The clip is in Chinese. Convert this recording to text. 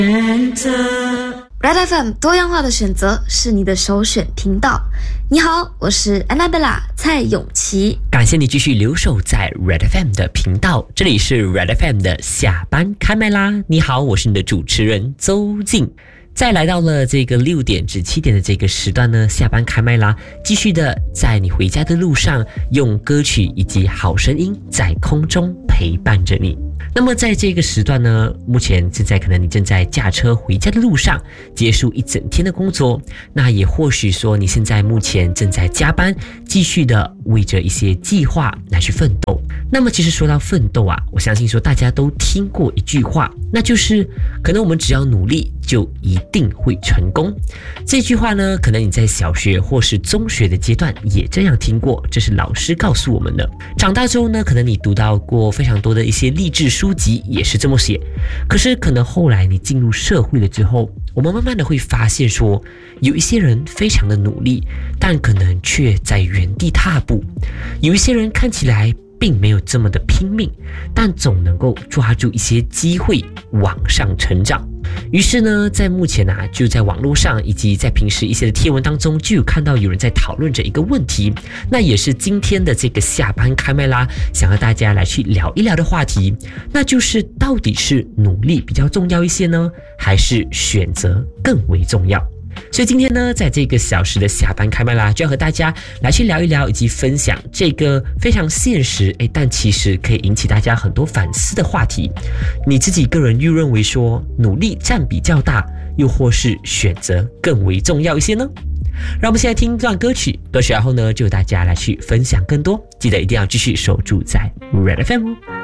Red FM 多样化的选择是你的首选频道。你好，我是 Annabella 蔡永琪。 感谢你继续留守在 Red FM 的频道，这里是 Red FM 的下班开麦啦。你好，我是你的主持人周静。再来到了这个6点至7点的这个时段呢，下班开麦啦，继续的在你回家的路上，用歌曲以及好声音在空中陪伴着你。那么在这个时段呢，目前现在可能你正在驾车回家的路上，结束一整天的工作，那也或许说你现在目前正在加班，继续的为着一些计划来去奋斗。那么其实说到奋斗啊，我相信说大家都听过一句话，那就是可能我们只要努力就一定会成功。这句话呢，可能你在小学或是中学的阶段也这样听过，这是老师告诉我们的。长大之后呢，可能你读到过非常多的一些励志书籍也是这么写。可是可能后来你进入社会了之后，我们慢慢的会发现说，有一些人非常的努力，但可能却在原地踏步。有一些人看起来并没有这么的拼命，但总能够抓住一些机会往上成长。于是呢，在目前啊，就在网络上以及在平时一些的贴文当中，就有看到有人在讨论着一个问题，那也是今天的这个下班开麦啦，想和大家来去聊一聊的话题，那就是到底是努力比较重要一些呢，还是选择更为重要？所以今天呢，在这个小时的下班开麦啦，就要和大家来去聊一聊，以及分享这个非常现实但其实可以引起大家很多反思的话题。你自己个人又认为说，努力占比较大，又或是选择更为重要一些呢？让我们现在听一段歌曲，歌曲然后呢，就大家来去分享更多。记得一定要继续守住在 Red FM 哦。